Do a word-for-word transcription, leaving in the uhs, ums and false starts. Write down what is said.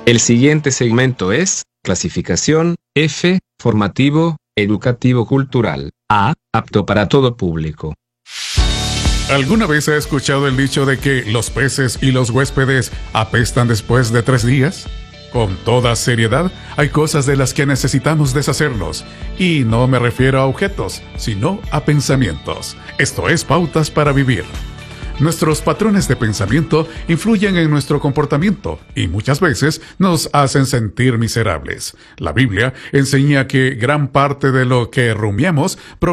El siguiente segmento es clasificación F, formativo, educativo cultural. A, apto para todo público. ¿Alguna vez ha escuchado el dicho de que los peces y los huéspedes apestan después de tres días? Con toda seriedad, hay cosas de las que necesitamos deshacernos. Y no me refiero a objetos, sino a pensamientos. Esto es Pautas para Vivir. Nuestros patrones de pensamiento influyen en nuestro comportamiento y muchas veces nos hacen sentir miserables. La Biblia enseña que gran parte de lo que rumiamos